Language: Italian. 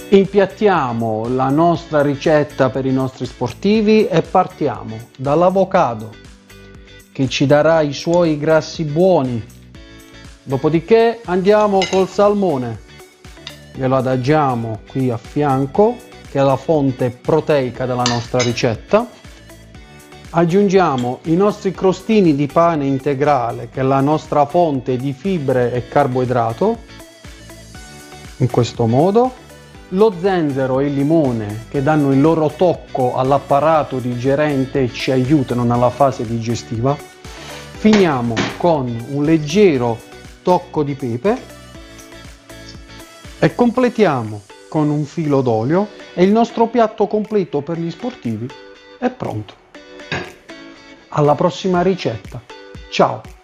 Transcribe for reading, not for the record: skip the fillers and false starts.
Impiattiamo la nostra ricetta per i nostri sportivi e partiamo dall'avocado che ci darà i suoi grassi buoni. Dopodiché andiamo col salmone, glielo adagiamo qui a fianco, che è la fonte proteica della nostra ricetta. Aggiungiamo i nostri crostini di pane integrale, che è la nostra fonte di fibre e carboidrato, in questo modo. Lo zenzero e il limone, che danno il loro tocco all'apparato digerente e ci aiutano nella fase digestiva. Finiamo con un leggero tocco di pepe e completiamo con un filo d'olio e il nostro piatto completo per gli sportivi è pronto. Alla prossima ricetta. Ciao!